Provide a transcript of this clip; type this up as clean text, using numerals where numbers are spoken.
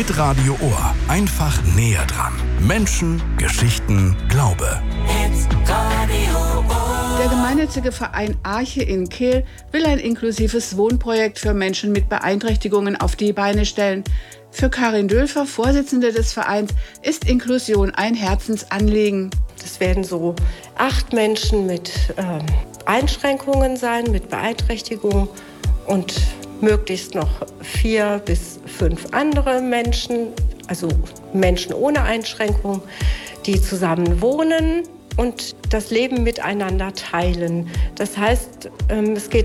Hitradio Ohr. Einfach näher dran. Menschen, Geschichten, Glaube. Hitradio Ohr. Der gemeinnützige Verein Arche in Kehl will ein inklusives Wohnprojekt für Menschen mit Beeinträchtigungen auf die Beine stellen. Für Karin Dülfer, Vorsitzende des Vereins, ist Inklusion ein Herzensanliegen. Es werden so 8 Menschen mit Einschränkungen sein, mit Beeinträchtigungen und möglichst noch 4 bis 5 andere Menschen, also Menschen ohne Einschränkung, die zusammen wohnen und das Leben miteinander teilen. Das heißt, es geht